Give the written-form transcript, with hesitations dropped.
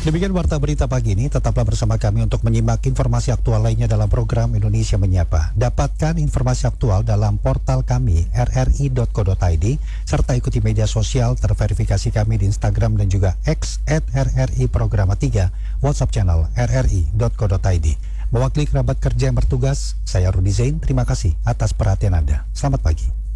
Demikian warta berita pagi ini. Tetaplah bersama kami untuk menyimak informasi aktual lainnya dalam program Indonesia Menyapa. Dapatkan informasi aktual dalam portal kami rri.co.id serta ikuti media sosial terverifikasi kami di Instagram dan juga X @RRI Programa 3 WhatsApp channel rri.co.id. Mewakili kerabat kerja yang bertugas, saya Rudi Zain. Terima kasih atas perhatian Anda. Selamat pagi.